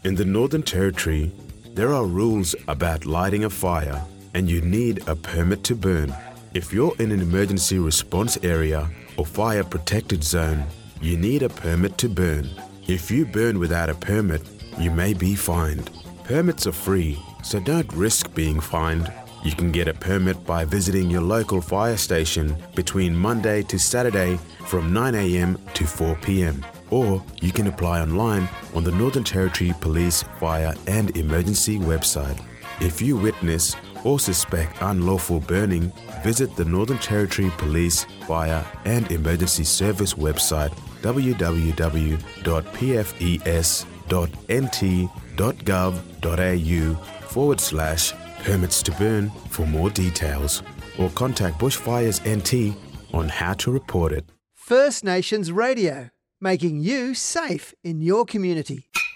In the Northern Territory, there are rules about lighting a fire and you need a permit to burn. If you're in an emergency response area or fire protected zone, you need a permit to burn. If you burn without a permit, you may be fined. Permits are free, so don't risk being fined. You can get a permit by visiting your local fire station between Monday to Saturday from 9 a.m. to 4 p.m. Or you can apply online on the Northern Territory Police Fire and Emergency website. If you witness or suspect unlawful burning, visit the Northern Territory Police Fire and Emergency Service website www.pfes.nt.gov.au/permits to burn for more details, or contact Bushfires NT on how to report it. First Nations Radio, making you safe in your community.